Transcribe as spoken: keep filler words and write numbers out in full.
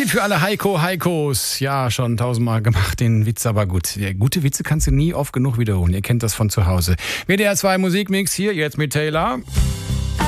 gilt für alle Heiko Heikos. Ja, schon tausendmal gemacht den Witz, aber gut. Ja, gute Witze kannst du nie oft genug wiederholen. Ihr kennt das von zu Hause. W D R zwei Musikmix hier jetzt mit Taylor.